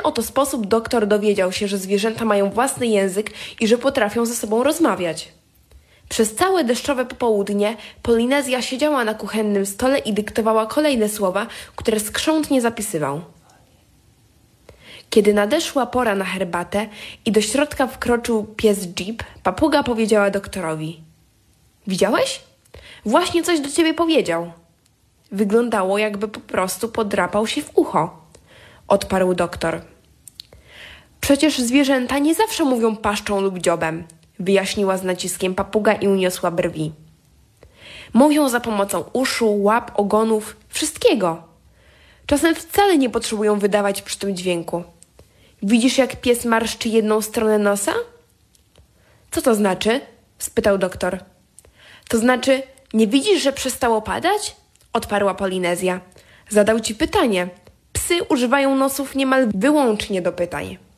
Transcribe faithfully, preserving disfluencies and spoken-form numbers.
oto sposób doktor dowiedział się, że zwierzęta mają własny język i że potrafią ze sobą rozmawiać. Przez całe deszczowe popołudnie Polinezja siedziała na kuchennym stole i dyktowała kolejne słowa, które skrzętnie zapisywał. Kiedy nadeszła pora na herbatę i do środka wkroczył pies Jip, papuga powiedziała doktorowi: „Widziałeś? Właśnie coś do ciebie powiedział”. Wyglądało, jakby po prostu podrapał się w ucho, odparł doktor. „Przecież zwierzęta nie zawsze mówią paszczą lub dziobem”, wyjaśniła z naciskiem papuga i uniosła brwi. „Mówią za pomocą uszu, łap, ogonów, wszystkiego. Czasem wcale nie potrzebują wydawać przy tym dźwięku. Widzisz, jak pies marszczy jedną stronę nosa?” „Co to znaczy?” spytał doktor. „To znaczy, nie widzisz, że przestało padać?” odparła Polinezja. „Zadał ci pytanie. Psy używają nosów niemal wyłącznie do pytań”.